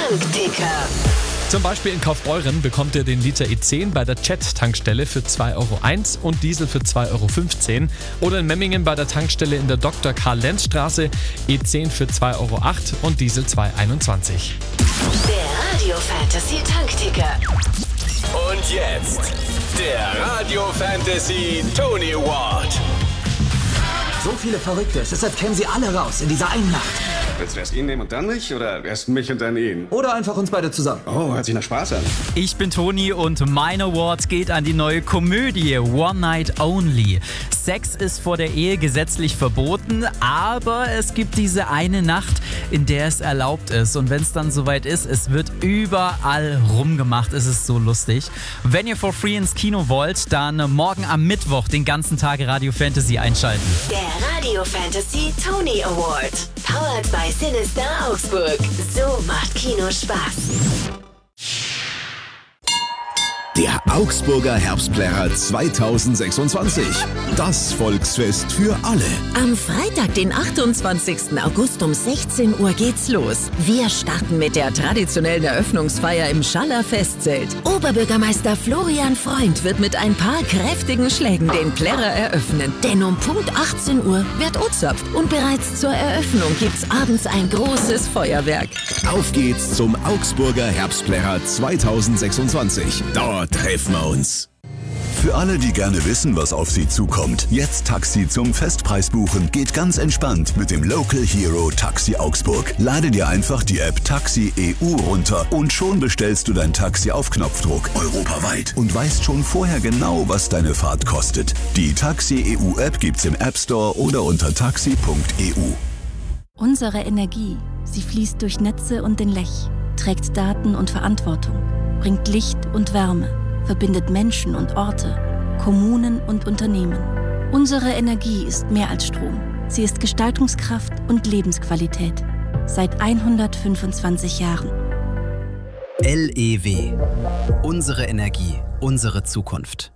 Tankticker. Zum Beispiel in Kaufbeuren bekommt ihr den Liter E10 bei der Chat-Tankstelle für 2,01 € und Diesel für 2,15 € oder in Memmingen bei der Tankstelle in der Dr. Karl-Lenz-Straße E10 für 2,08 € und Diesel 2,21 €. Der Radio Fantasy Tankticker. Und jetzt der Radio Fantasy Tony Award. So viele Verrückte, deshalb kämen sie alle raus in dieser einen Nacht. Willst du erst ihn nehmen und dann mich? Oder erst mich und dann ihn? Oder einfach uns beide zusammen. Oh, hört sich nach Spaß an. Ich bin Toni und mein Award geht an die neue Komödie One Night Only. Sex ist vor der Ehe gesetzlich verboten, aber es gibt diese eine Nacht, in der es erlaubt ist. Und wenn es dann soweit ist, es wird überall rumgemacht. Es ist so lustig. Wenn ihr for free ins Kino wollt, dann morgen am Mittwoch den ganzen Tag Radio Fantasy einschalten. Der Radio Fantasy Tony Award. Powered by Sinister Augsburg. So macht Kino Spaß. Der Augsburger Herbstplärrer 2026. Das Volksfest für alle. Am Freitag, den 28. August um 16 Uhr geht's los. Wir starten mit der traditionellen Eröffnungsfeier im Schaller Festzelt. Oberbürgermeister Florian Freund wird mit ein paar kräftigen Schlägen den Plärrer eröffnen. Denn um Punkt 18 Uhr wird ozapft und bereits zur Eröffnung gibt's abends ein großes Feuerwerk. Auf geht's zum Augsburger Herbstplärrer 2026. Dort treffen wir uns. Für alle, die gerne wissen, was auf sie zukommt, jetzt Taxi zum Festpreis buchen geht ganz entspannt mit dem Local Hero Taxi Augsburg. Lade dir einfach die App Taxi EU runter und schon bestellst du dein Taxi auf Knopfdruck europaweit und weißt schon vorher genau, was deine Fahrt kostet. Die Taxi EU App gibt's im App Store oder unter taxi.eu. Unsere Energie, sie fließt durch Netze und den Lech, trägt Daten und Verantwortung, bringt Licht und Wärme, verbindet Menschen und Orte, Kommunen und Unternehmen. Unsere Energie ist mehr als Strom. Sie ist Gestaltungskraft und Lebensqualität. Seit 125 Jahren. LEW. Unsere Energie, unsere Zukunft.